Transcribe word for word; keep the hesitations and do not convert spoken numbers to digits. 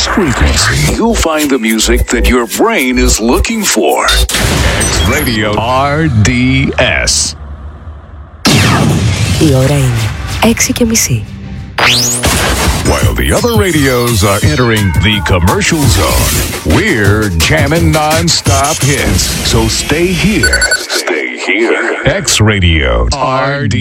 this frequency, you'll find the music that your brain is looking for. X Radio αρ ντι ες. Η ώρα είναι έξι και μισή. While the other radios are entering the commercial zone, we're jamming non-stop hits. So stay here. Stay here. X Radio αρ ντι